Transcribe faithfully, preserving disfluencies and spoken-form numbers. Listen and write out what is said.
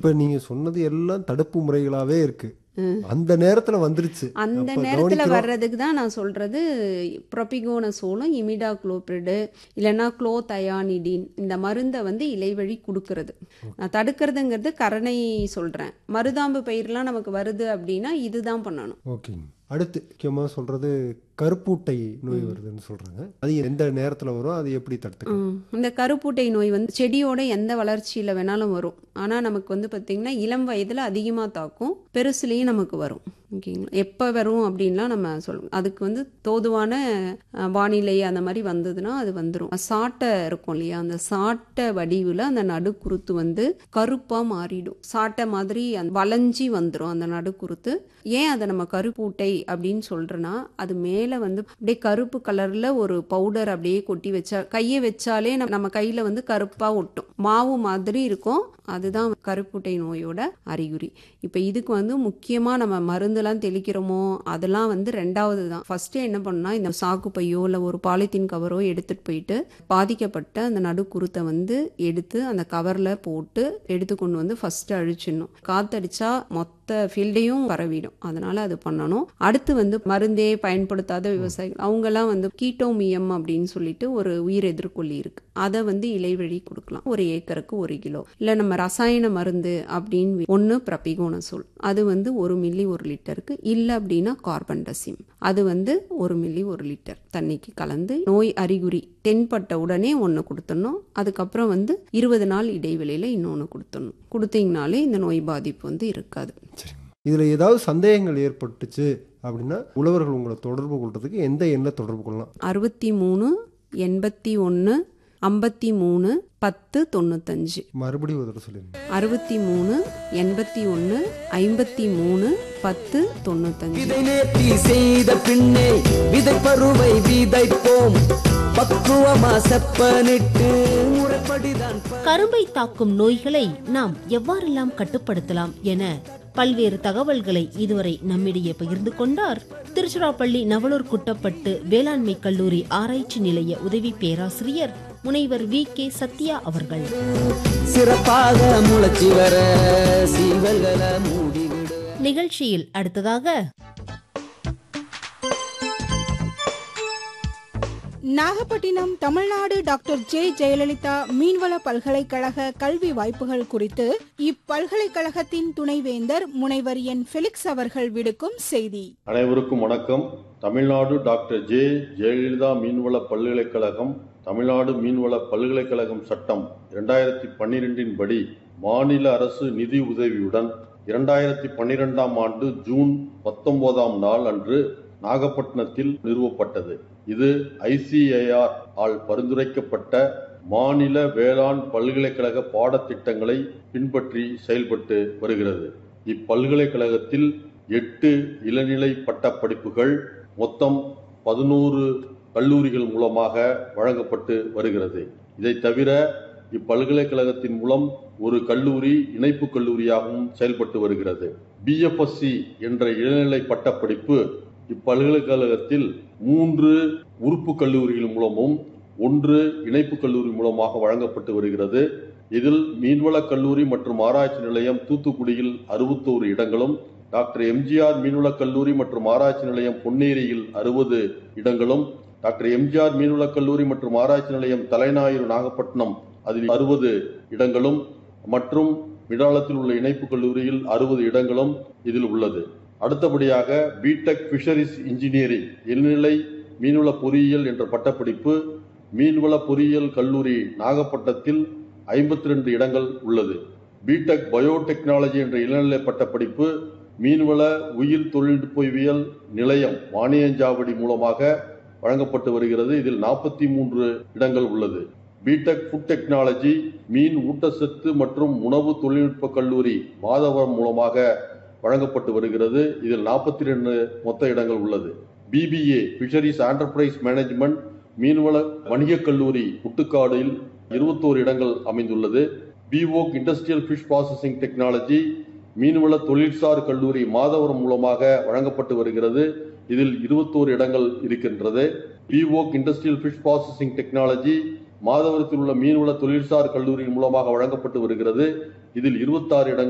இப்ப நீங்க சொன்னது எல்லாம் தடுப்பு முறைகளாவே இருக்கு. அந்த நேரத்துல வந்துருச்சு. அந்த அப்ப நேரத்துல கவனிக்கிறோம். வர்றதுக்கு தான் நான் சொல்றது ப்ரோபிகோனசோலும் இமிடாக்ளோபிரிட் இல்லைன்னா குளோதயானிடின் இந்த மருந்தை வந்து இலைவழி கொடுக்கறது. நான் தடுக்கிறதுங்கிறது கரணை சொல்றேன். மருதாம்பு பயிரெலாம் நமக்கு வருது அப்படின்னா இதுதான் பண்ணணும். ஓகேங்க. அடுத்து முக்கியமாக சொல்றது கருப்பூட்டை நோய் வருதுன்னு சொல்றாங்க. அது எந்த நேரத்துல வரும், அது எப்படி தடுத்துக்கலாம்? ம். இந்த கருப்பூட்டை நோய் வந்து செடியோட எந்த வளர்ச்சியில் வேணாலும் வரும். ஆனால் நமக்கு வந்து பார்த்திங்கன்னா இளம் வயதில் அதிகமாக தாக்கும், பெருசுலேயும் நமக்கு வரும். ஓகேங்களா? எப்போ வரும் அப்படின்லாம் நம்ம சொல்லணும். அதுக்கு வந்து தோதுவான அஹ், வானிலை அந்த மாதிரி வந்ததுன்னா அது வந்துடும். சாட்டை இருக்கும் இல்லையா, அந்த சாட்டை வடிவில் அந்த நடுக்குருத்து வந்து கருப்பாக மாறிடும். சாட்டை மாதிரி அந்த வளைஞ்சி வந்துடும் அந்த நடுக்குருத்து. ஏன் அதை நம்ம கருப்பூட்டை அப்படின்னு சொல்கிறேன்னா, அது மேலே வந்து அப்படியே கருப்பு கலரில் ஒரு பவுடர் அப்படியே கொட்டி வச்சா கையை வச்சாலே நம்ம நம்ம கையில் வந்து கருப்பாக ஒட்டும், மாவு மாதிரி இருக்கும். அதுதான் கருப்பூட்டை நோயோட அறிகுறி. இப்போ இதுக்கு வந்து முக்கியமாக நம்ம மருந்துலாம் தெளிக்கிறோமோ அதெல்லாம் வந்து ரெண்டாவது தான். ஃபஸ்ட்டு என்ன பண்ணால் இந்த சாக்கு பையோ இல்லை ஒரு பாலித்தீன் கவரோ எடுத்துகிட்டு போயிட்டு பாதிக்கப்பட்ட அந்த நடுக்குருத்தை வந்து எடுத்து அந்த கவரில் போட்டு எடுத்து கொண்டு வந்து ஃபஸ்ட்டு அழிச்சிடணும். காற்றடிச்சா மொத்த ஃபீல்டையும் பரவிடும். அதனால அது பண்ணணும். அடுத்து வந்து மருந்தே பயன்படுத்தாத விவசாயிகள் அவங்கெல்லாம் வந்து கீட்டோமியம் அப்படின்னு சொல்லிட்டு ஒரு உயிர் எதிர்கொல்லி இருக்கு. அதை வந்து இலைவழி கொடுக்கலாம். ஒரு ஏக்கருக்கு ஒரு கிலோ. இல்லை நம்ம ரசாயன மருந்து அப்படின்னு ஒன்று ப்ரோபிகோனசோல், அது வந்து ஒரு மில்லி ஒரு லிட்டருக்கு. இல்லை அப்படின்னா கார்பன்டசிம், அது வந்து ஒரு மில்லி ஒரு லிட்டர் தண்ணிக்கு கலந்து நோய் அறிகுறி தென்பட்ட உடனே ஒன்று கொடுத்துடணும். அதுக்கப்புறம் வந்து இருபது நாள் இடைவெளியில் இன்னொன்று கொடுத்துடணும். கொடுத்தீங்கனாலே இந்த நோய் பாதிப்பு வந்து இருக்காது. சரி. இதுல ஏதாவது சந்தேகங்கள் ஏற்பட்டுச்சு அப்படின்னா உழவர்கள் உங்களை தொடர்பு கொள்றதுக்கு எந்த எண்ணை தொடர்பு கொள்ளலாம்? அறுபத்தி மூணு எண்பத்தி ஒன்று ஐம்பத்தி மூணு பத்து தொண்ணூத்தஞ்சு. மறுபடியும் ஒரு தடவை சொல்லிருங்க. அறுபத்தி மூணு எண்பத்தி ஒன்று ஐம்பத்தி மூணு பத்து தொண்ணூத்தஞ்சு. விதை நேர்த்தி செய்த பின்னே விதை பருவை விதைப்போம், பக்குவமா செப்பனிட்டு முறைப்படிதான். கரும்பை தாக்கும் நோய்களை நாம் எவ்வாறெல்லாம் கட்டுப்படுத்தலாம் என பல்வேறு தகவல்களை இதுவரை நம்மிடையே பகிர்ந்து கொண்டார் திருச்சிராப்பள்ளி நவலூர் குட்டப்பட்டு வேளாண்மை கல்லூரி ஆராய்ச்சி நிலைய உதவி பேராசிரியர் முனைவர் வி கே சத்யா அவர்கள். சிறப்பாக முளைச்சி வர சீவல்களை மூடிவிட. நிகழ்ச்சியில் அடுத்ததாக நாகப்பட்டினம் தமிழ்நாடு டாக்டர் ஜே ஜெயலலிதா மீன்வள பல்கலைக்கழக கல்வி வாய்ப்புகள் குறித்து இப்பல்கலைக்கழகத்தின் துணைவேந்தர் முனைவர் என் ஃபெலிக்ஸ் அவர்கள் விடுக்கும் செய்தி. அனைவருக்கும் வணக்கம். தமிழ்நாடு டாக்டர் ஜே ஜெயலலிதா மீன்வள பல்கலைக்கழகம் தமிழ்நாடு மீன்வள பல்கலைக்கழகம் சட்டம் இரண்டாயிரத்தி பன்னிரெண்டின் படி மாநில அரசு நிதி உதவியுடன் இரண்டாயிரத்தி பன்னிரெண்டாம் ஆண்டு ஜூன் பத்தொன்பதாம் நாள் அன்று நாகப்பட்டினத்தில் நிறுவப்பட்டது. இது ஐ சி ஏ ஆர் ஆல் பரிந்துரைக்கப்பட்ட மாநில வேளாண் பல்கலைக்கழக பாடத்திட்டங்களை பின்பற்றி செயல்பட்டு வருகிறது. இப்பல்கலைக்கழகத்தில் எட்டு இளநிலை பட்டப்படிப்புகள் மொத்தம் பதினோரு கல்லூரிகள் மூலமாக வழங்கப்பட்டு வருகிறது. இதை தவிர இப்பல்கலைக்கழகத்தின் மூலம் ஒரு கல்லூரி இணைப்பு கல்லூரியாகவும் செயல்பட்டு வருகிறது. பி எஃப் எஸ் சி என்ற இளநிலை பட்டப்படிப்பு இப்பல்கலைக்கழகத்தில் மூன்று உறுப்பு கல்லூரிகள் மூலமும் ஒன்று இணைப்பு கல்லூரி மூலமாக வழங்கப்பட்டு வருகிறது. இதில் மீன்வள கல்லூரி மற்றும் ஆராய்ச்சி நிலையம் தூத்துக்குடியில் அறுபத்தோரு இடங்களும், டாக்டர் எம் ஜி ஆர் மீன்வள கல்லூரி மற்றும் ஆராய்ச்சி நிலையம் பொன்னேரியில் அறுபது இடங்களும், டாக்டர் எம் ஜி ஆர் மீன்வள கல்லூரி மற்றும் ஆராய்ச்சி நிலையம் தலைஞாயிறு நாகப்பட்டினம் அதில் அறுபது இடங்களும் மற்றும் மிடாலத்தில் உள்ள இணைப்பு கல்லூரியில் அறுபது இடங்களும் இதில் உள்ளது. அடுத்தபடியாக பிடெக் ஃபிஷரிஸ் இன்ஜினியரிங் இளநிலை மீன்வள பொறியியல் என்ற பட்டப்படிப்பு மீன்வள பொறியியல் கல்லூரி நாகப்பட்டினத்தில் ஐம்பத்தி ரெண்டு இடங்கள் உள்ளது. பிடெக் பயோடெக்னாலஜி என்ற இளநிலை பட்டப்படிப்பு மீன்வள உயிர் தொழில்நுட்பவியல் நிலையம் வாணியஞ்சாவடி மூலமாக வழங்கப்பட்டு வருகிறது. இதில் நாற்பத்தி மூன்று இடங்கள் உள்ளது. பிடெக் ஃபுட் டெக்னாலஜி மீன் ஊட்டச்சத்து மற்றும் உணவு தொழில்நுட்ப கல்லூரி மாதவரம் மூலமாக வழங்கப்பட்டு வருகிறது. இதில் நாற்பத்தி ரெண்டு மொத்த இடங்கள் உள்ளது. பிபிஏ ஃபிஷரிஸ் என்டர்பிரைஸ் மேனேஜ்மெண்ட் மீன்வள வணிக கல்லூரி முட்டுக்காடில் இருபத்தோரு இடங்கள் அமைந்துள்ளது. பிஓக் இண்டஸ்ட்ரியல் ஃபிஷ் ப்ராசஸிங் டெக்னாலஜி மீன்வள தொழிற்சார் கல்லூரி மாதவரம் மூலமாக வழங்கப்பட்டு வருகிறது. இதில் இருபத்தோரு இடங்கள் இருக்கின்றது. பிஓக் இண்டஸ்ட்ரியல் ஃபிஷ் ப்ராசஸிங் டெக்னாலஜி மாதவரத்தில் உள்ள மீன்வள தொழிற்சார் கல்லூரியின் மூலமாக வழங்கப்பட்டு வருகிறது. இதில் இருபத்தாறு இடங்கள்